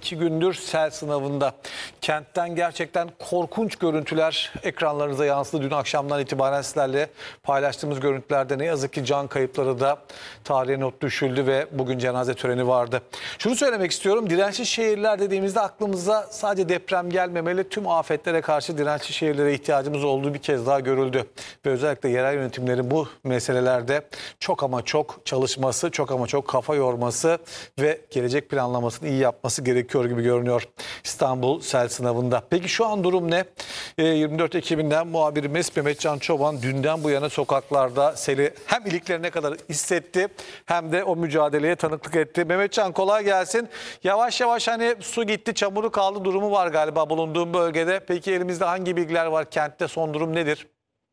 2 gündür sel sınavında. Kentten gerçekten korkunç görüntüler ekranlarınıza yansıdı. Dün akşamdan itibaren sizlerle paylaştığımız görüntülerde ne yazık ki can kayıpları da tarihe not düşüldü ve bugün cenaze töreni vardı. Şunu söylemek istiyorum, dirençli şehirler dediğimizde aklımıza sadece deprem gelmemeli, tüm afetlere karşı dirençli şehirlere ihtiyacımız olduğu bir kez daha görüldü. Ve özellikle yerel yönetimlerin bu meselelerde çok ama çok çalışması, çok ama çok kafa yorması ve gelecek planlamasını iyi yapması gerekiyor gibi görünüyor İstanbul sel sınavında. Peki şu an durum ne? 24 Ekim'inden muhabirimiz Mehmetcan Çoban dünden bu yana sokaklarda seli hem iliklerine kadar hissetti hem de o mücadeleye tanıklık etti. Mehmetcan, kolay gelsin. Yavaş yavaş hani su gitti, çamuru kaldı durumu var galiba bulunduğum bölgede. Peki elimizde hangi bilgiler var? Kentte son durum nedir?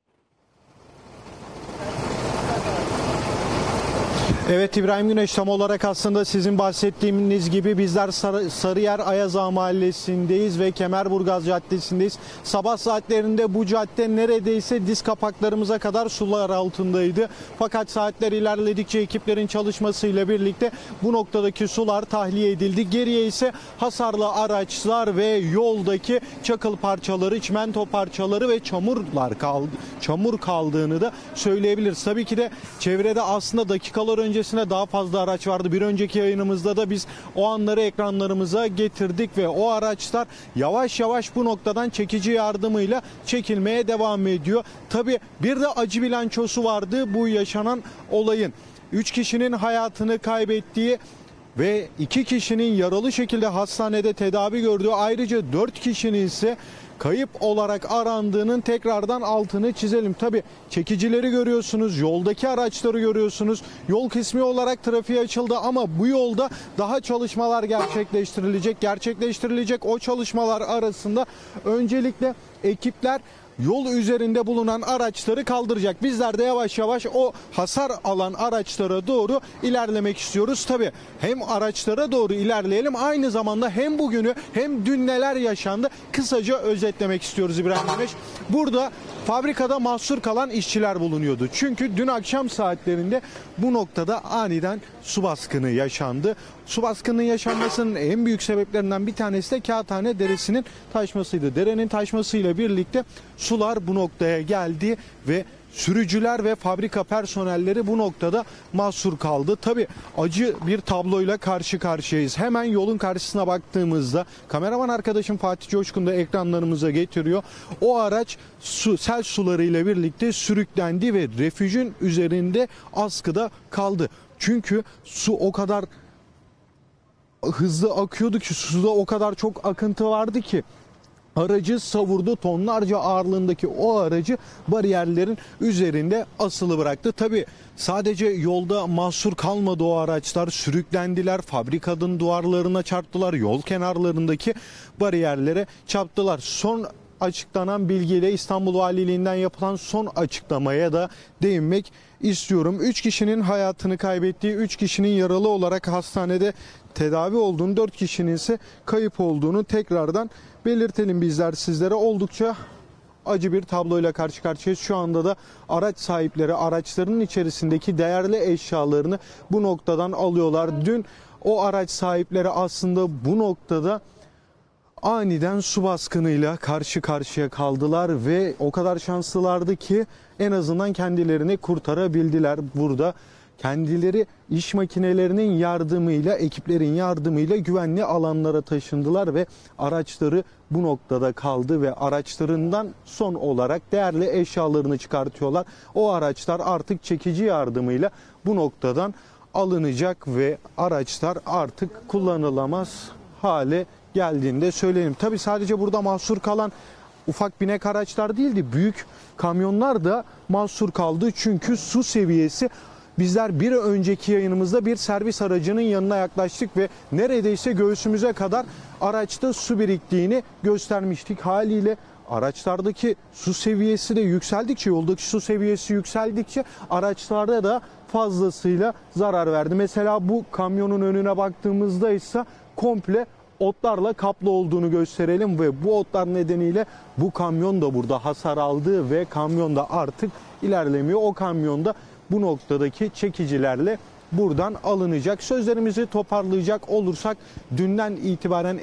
Evet İbrahim Güneş, tam olarak aslında sizin bahsettiğiniz gibi bizler Sarıyer Ayazağa Mahallesi'ndeyiz ve Kemerburgaz Caddesi'ndeyiz. Sabah saatlerinde bu cadde neredeyse diz kapaklarımıza kadar sular altındaydı. Fakat saatler ilerledikçe ekiplerin çalışmasıyla birlikte bu noktadaki sular tahliye edildi. Geriye ise hasarlı araçlar ve yoldaki çakıl parçaları, çimento parçaları ve çamur kaldığını da söyleyebiliriz. Tabii ki de çevrede aslında dakikalar öncesine daha fazla araç vardı. Bir önceki yayınımızda da biz o anları ekranlarımıza getirdik ve o araçlar yavaş yavaş bu noktadan çekici yardımıyla çekilmeye devam ediyor. Tabii bir de acı bilançosu vardı bu yaşanan olayın. 3 kişinin hayatını kaybettiği ve 2 kişinin yaralı şekilde hastanede tedavi gördüğü, ayrıca 4 kişinin ise kayıp olarak arandığının tekrardan altını çizelim. Tabii çekicileri görüyorsunuz, yoldaki araçları görüyorsunuz. Yol kısmi olarak trafiğe açıldı ama bu yolda daha çalışmalar gerçekleştirilecek. O çalışmalar arasında öncelikle ekipler yol üzerinde bulunan araçları kaldıracak. Bizler de yavaş yavaş o hasar alan araçlara doğru ilerlemek istiyoruz. Tabii hem araçlara doğru ilerleyelim, aynı zamanda hem bugünü hem dün neler yaşandı kısaca özetlemek istiyoruz İbrahim Güneş. Burada fabrikada mahsur kalan işçiler bulunuyordu. Çünkü dün akşam saatlerinde bu noktada aniden su baskını yaşandı. Su baskının yaşanmasının en büyük sebeplerinden bir tanesi de Kağıthane Deresi'nin taşmasıydı. Derenin taşmasıyla birlikte sular bu noktaya geldi ve sürücüler ve fabrika personelleri bu noktada mahsur kaldı. Tabii acı bir tabloyla karşı karşıyayız. Hemen yolun karşısına baktığımızda kameraman arkadaşım Fatih Coşkun da ekranlarımıza getiriyor. O araç sel sularıyla birlikte sürüklendi ve refüjün üzerinde askıda kaldı. Çünkü su o kadar hızlı akıyordu ki, suda o kadar çok akıntı vardı ki aracı savurdu. Tonlarca ağırlığındaki o aracı bariyerlerin üzerinde asılı bıraktı. Tabii sadece yolda mahsur kalmadı o araçlar, sürüklendiler, fabrikanın duvarlarına çarptılar, yol kenarlarındaki bariyerlere çarptılar. Son açıklanan bilgiyle İstanbul Valiliğinden yapılan son açıklamaya da değinmek istiyorum. 3 kişinin hayatını kaybettiği, 3 kişinin yaralı olarak hastanede tedavi olduğunu, 4 kişinin ise kayıp olduğunu tekrardan belirtelim bizler sizlere. Oldukça acı bir tabloyla karşı karşıyayız. Şu anda da araç sahipleri araçlarının içerisindeki değerli eşyalarını bu noktadan alıyorlar. Dün o araç sahipleri aslında bu noktada aniden su baskınıyla karşı karşıya kaldılar ve o kadar şanslılardı ki en azından kendilerini kurtarabildiler. Burada kendileri iş makinelerinin yardımıyla, ekiplerin yardımıyla güvenli alanlara taşındılar ve araçları bu noktada kaldı ve araçlarından son olarak değerli eşyalarını çıkartıyorlar. O araçlar artık çekici yardımıyla bu noktadan alınacak ve araçlar artık kullanılamaz hale geldiğinde söyleyelim. Tabii sadece burada mahsur kalan ufak binek araçlar değildi. Büyük kamyonlar da mahsur kaldı. Çünkü su seviyesi, bizler bir önceki yayınımızda bir servis aracının yanına yaklaştık ve neredeyse göğsümüze kadar araçta su biriktiğini göstermiştik. Haliyle araçlardaki su seviyesi de yükseldikçe, yoldaki su seviyesi yükseldikçe araçlarda da fazlasıyla zarar verdi. Mesela bu kamyonun önüne baktığımızda ise komple otlarla kaplı olduğunu gösterelim ve bu otlar nedeniyle bu kamyon da burada hasar aldı ve kamyon da artık ilerlemiyor. O kamyonda bu noktadaki çekicilerle buradan alınacak. Sözlerimizi toparlayacak olursak dünden itibaren